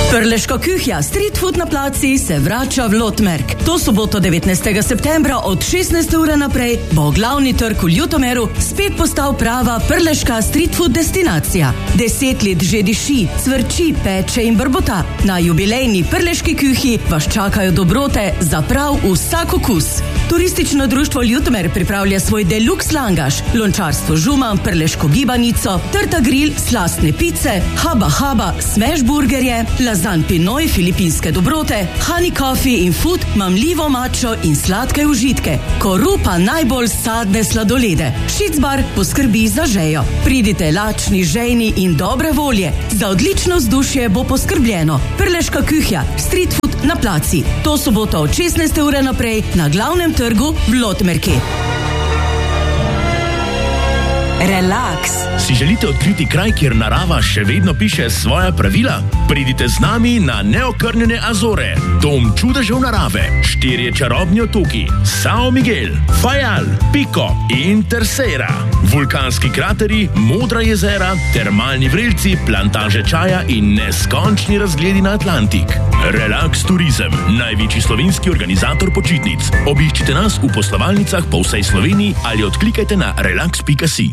Prleška kuhja Street Food na placi se vrača v Lotmerk. To soboto 19. septembra od 16. ure naprej bo glavni trg v Ljutomeru spet postal prava prleška street food destinacija. 10 let že diši, cvrči, peče in brbota. Na jubilejni prleški kuhji vas čakajo dobrote za prav vsak okus. Turistično društvo Ljutomer pripravlja svoj deluxe langaš, lončarstvo žuman, prleško gibanico, trta grill, slastne pice, haba, smash burgerje, lazan pinoj, filipinske dobrote, honey coffee in food, mamljivo mačo in sladke užitke. Korupa najbolj sadne sladolede. Šicbar poskrbi za žejo. Pridite lačni, žejni in dobre volje. Za odlično vzdušje bo poskrbljeno. Prleška kuhja, street food na placi. To soboto od 16. ure naprej na glavnem trgu v Lotmerki. Relax. Si želite odkriti kraj, kjer narava še vedno piše svoja pravila? Pridite z nami na neokrnjene Azore, dom čudežev narave, 4 čarobni otoki, São Miguel, Fajal, Pico in Terceira, vulkanski krateri, modra jezera, termalni vrelci, plantaže čaja in neskončni razgledi na Atlantik. Relax Turizem, največji slovenski organizator počitnic. Obiščite nas v poslovalnicah po vsej Sloveniji ali odklikajte na relax.si.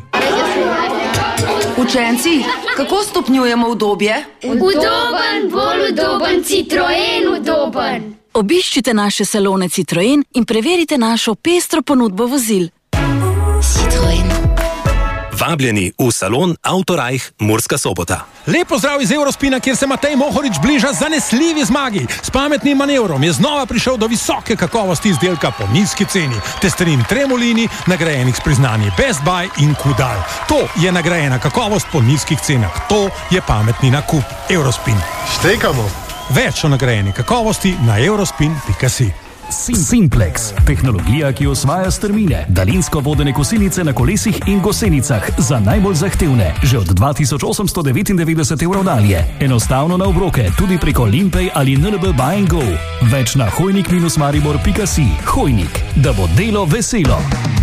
Učenci, kako stopnjujemo udobje? Udoben, bolj udoben, Citroen udoben. Obiščite naše salone Citroen in preverite našo pestro ponudbo vozil. Citroen. Vabljeni v salon Autorajh Murska Sobota. Lep pozdrav iz Eurospina, kjer se Matej Mohorič bliža zanesljivi zmagi. S pametnim manevrom je znova prišel do visoke kakovosti izdelka po nizki ceni. Testerin Tremolini, nagrajenih s priznanji Best Buy in Kudal. To je nagrajena kakovost po nizkih cenah. To je pametni nakup. Eurospin. Štekamo. Več o nagrajeni kakovosti na eurospin.si. Simplex, tehnologija, ki osvaja strmine, daljinsko vodene kosilnice na kolesih in gosenicah za najbolj zahtevne, že od 2899 evrov dalje. Enostavno na obroke, tudi preko Limpay ali NLB Buy & Go. Več na hojnik-maribor.si. Hojnik, da bo delo veselo.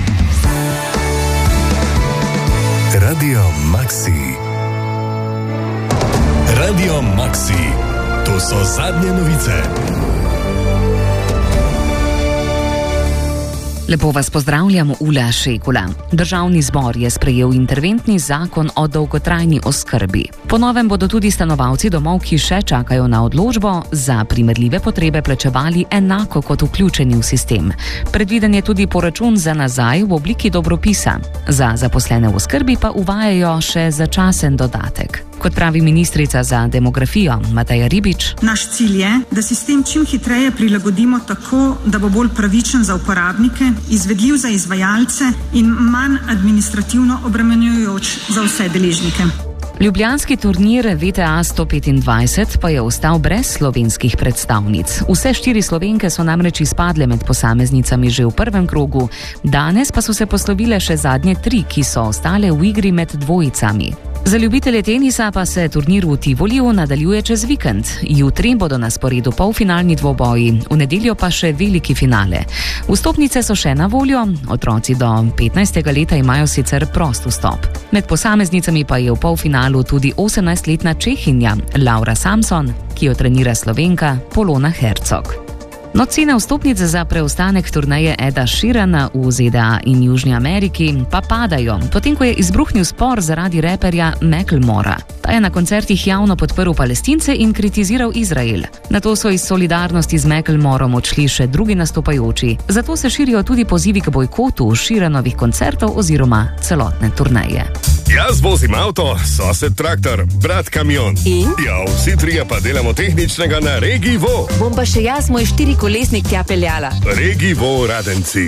Radio Maxi. Radio Maxi. To so zadnje novice. Lepo vas pozdravljam, Ula Šekula. Državni zbor je sprejel interventni zakon o dolgotrajni oskrbi. Po novem bodo tudi stanovalci domov, ki še čakajo na odločbo, za primerljive potrebe plačevali enako kot vključeni v sistem. Predviden je tudi poračun za nazaj v obliki dobropisa. Za zaposlene v oskrbi pa uvajajo še začasen dodatek. Kot pravi ministrica za demografijo Mateja Ribič. Naš cilj je, da sistem čim hitreje prilagodimo tako, da bo bolj pravičen za uporabnike, izvedljiv za izvajalce in manj administrativno obremenjujoč za vse deležnike. Ljubljanski turnir VTA 125 pa je ostal brez slovenskih predstavnic. Vse 4 Slovenke so namreč izpadle med posameznicami že v prvem krogu, danes pa so se poslovile še zadnje 3, ki so ostale v igri med dvojicami. Za ljubitelje tenisa pa se turnir v Tivoliju nadaljuje čez vikend. Jutri bodo na sporedu polfinalni dvoboji, v nedeljo pa še veliki finale. Vstopnice so še na voljo, otroci do 15. leta imajo sicer prost vstop. Med posameznicami pa je v polfinalu tudi 18-letna Čehinja Laura Samson, ki jo trenira Slovenka Polona Hercog. No, cene vstopnic za preostanek turneje Eda Sheerana v ZDA in Južni Ameriki pa padajo, potem ko je izbruhnil spor zaradi reperja Macklemora. Ta je na koncertih javno podprl Palestince in kritiziral Izrael. Nato so iz solidarnosti z Macklemorom odšli še drugi nastopajoči, zato se širijo tudi pozivi k bojkotu Sheeranovih koncertov oziroma celotne turneje. Jaz vozim avto, sosed traktor, brat kamion. In? Ja, vsi trije pa delamo tehničnega na Regi Vo. Bom pa še jaz moj 4-kolesnik tja peljala. Regi Vo Radenci.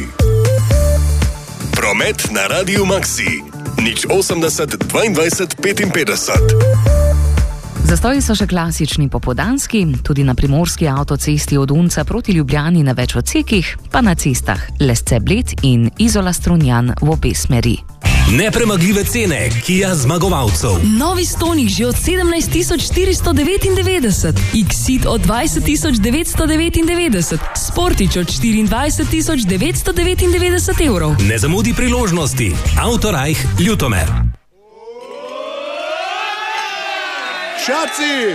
Promet na Radio Maxi. 080 22 55. Zastoji so še klasični popoldanski, tudi na primorski avtocesti od Unca proti Ljubljani na več odsekih, pa na cestah Lesce-Bled in Izola-Strunjan v obe smeri. Nepremagljive cene Kia zmagovalcev. Novi Stonic že od 17.499, X-Ceed od 20.999, Sportič od 24.999 evrov. Ne zamudi priložnosti. Autorajh Ljutomer. Šaci!